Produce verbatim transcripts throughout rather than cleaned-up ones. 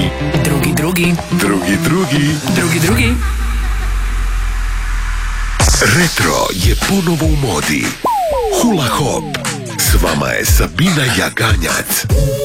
Drugi, drugi. Drugi, drugi. Drugi, drugi. Retro je ponovo u modi. Hula hop. S vama je Sabina Jaganjac.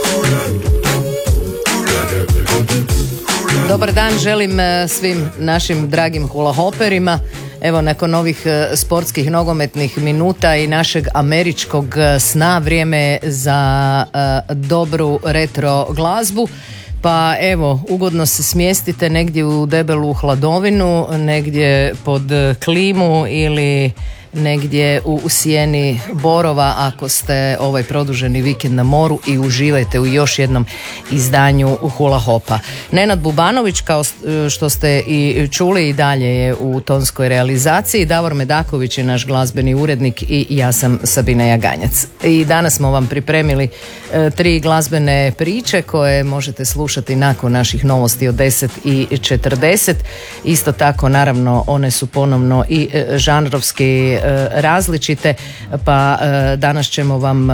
Dobar dan želim svim našim dragim hula hoperima. Evo, nakon ovih sportskih nogometnih minuta i našeg američkog sna, vrijeme je za uh, dobru retro glazbu. Pa evo, ugodno se smjestite negdje u debelu hladovinu, negdje pod klimu ili negdje u sjeni borova ako ste ovaj produženi vikend na moru i uživajte u još jednom izdanju Hula Hopa. Nenad Bubanović, kao što ste i čuli, i dalje je u tonskoj realizaciji. Davor Medaković je naš glazbeni urednik i ja sam Sabina Jaganjac. I danas smo vam pripremili e, tri glazbene priče koje možete slušati nakon naših novosti od deset i četrdeset. Isto tako, naravno, one su ponovno i e, žanrovski različite, pa danas ćemo vam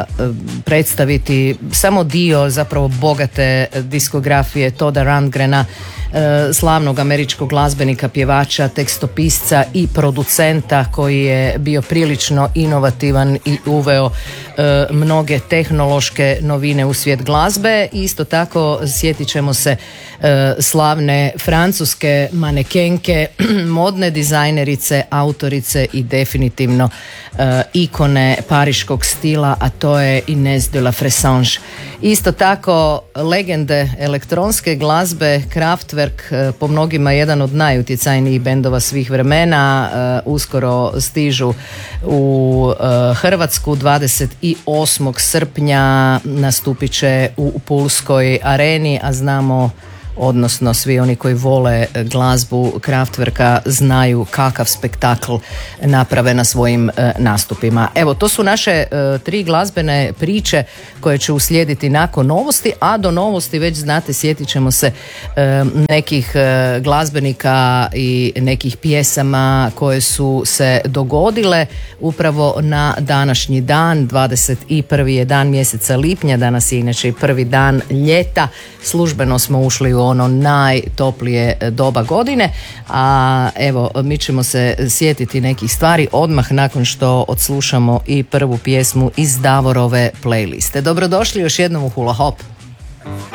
predstaviti samo dio zapravo bogate diskografije Todda Rundgrena, slavnog američkog glazbenika, pjevača, tekstopisca i producenta koji je bio prilično inovativan i uveo e, mnoge tehnološke novine u svijet glazbe. Isto tako sjetit ćemo se e, slavne francuske manekenke, modne dizajnerice, autorice i definitivno e, ikone pariškog stila, a to je Inés de la Fressange. Isto tako legende elektronske glazbe, Kraftwerk, po mnogima jedan od najutjecajnijih bendova svih vremena, uskoro stižu u Hrvatsku. Dvadeset osmog srpnja nastupit će u Pulskoj areni, a znamo, odnosno svi oni koji vole glazbu Kraftwerka znaju kakav spektakl naprave na svojim e, nastupima. Evo, to su naše e, tri glazbene priče koje će uslijediti nakon novosti, a do novosti već znate, sjetit ćemo se e, nekih e, glazbenika i nekih pjesama koje su se dogodile upravo na današnji dan. Dvadeset prvi je dan mjeseca lipnja, danas je inače i prvi dan ljeta. Službeno smo ušli u ono najtoplije doba godine, a evo, mi ćemo se sjetiti nekih stvari odmah nakon što odslušamo i prvu pjesmu iz Davorove playliste. Dobrodošli još jednom u Hula Hop.